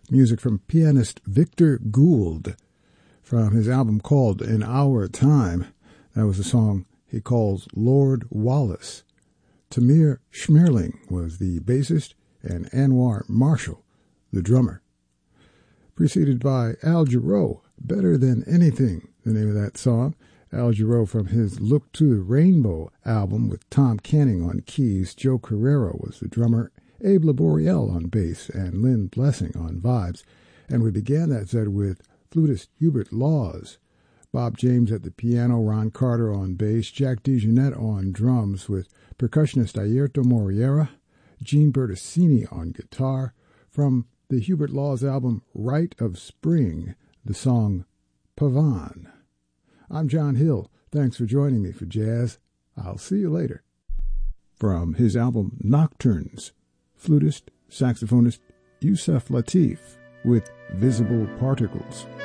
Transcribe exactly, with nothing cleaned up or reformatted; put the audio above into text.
Music from pianist Victor Gould from his album called In Our Time. That was a song he calls Lord Wallace. Tamir Schmerling was the bassist and Anwar Marshall the drummer. Preceded by Al Jarreau, Better Than Anything, the name of that song. Al Jarreau from his Look to the Rainbow album with Tom Canning on keys. Joe Carrero was the drummer, Abe Laboriel on bass, and Lynn Blessing on vibes. And we began that set with flutist Hubert Laws, Bob James at the piano, Ron Carter on bass, Jack DeJohnette on drums with percussionist Ayerto Moriera, Gene Bertocini on guitar. From the Hubert Laws album Rite of Spring, the song Pavan. I'm John Hill. Thanks for joining me for Jazz. I'll see you later. From his album Nocturnes, flutist, saxophonist Yusef Lateef with Visible Particles.